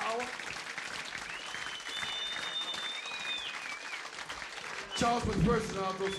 hour. Charles was first, and I'll go second.